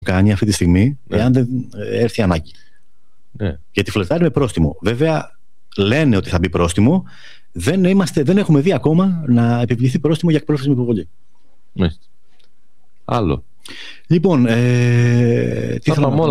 κάνει αυτή τη στιγμή, εάν δεν έρθει ανάγκη. Ναι. Γιατί φλερτάρει με πρόστιμο. Βέβαια, λένε ότι θα μπει πρόστιμο. Δεν έχουμε δει ακόμα να επιβληθεί πρόστιμο για εκπρόθεσμη υποβολή. Ναι. Άλλο. Λοιπόν, τι θέλω να πω.